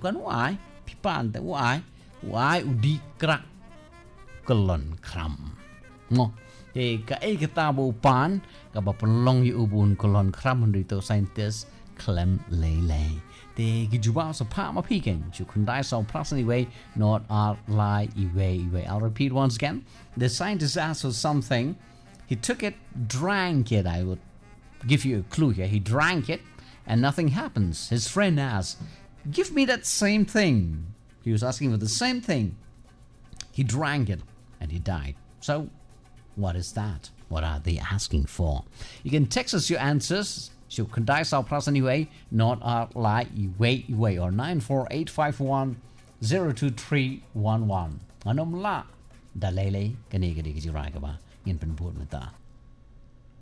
kan why pipan te why udi krak kelon kram mo ka kita bo pan ka ba pelong yu ubun kelon kram ndito scientist Clem Lele te gijuba sa pa ma piken chu kundai so personally way not our lie way. I'll repeat once again. The scientist asked for something. He took it, drank it. I would give you a clue here. He drank it and nothing happens. His friend asked, give me that same thing. He was asking for the same thing. He drank it and he died. So what is that? What are they asking for? You can text us your answers. So condice our plus anyway, not our lie way or 94851023111. Anom la dalele kani kani kiji ra ka ba ngin pen put mata.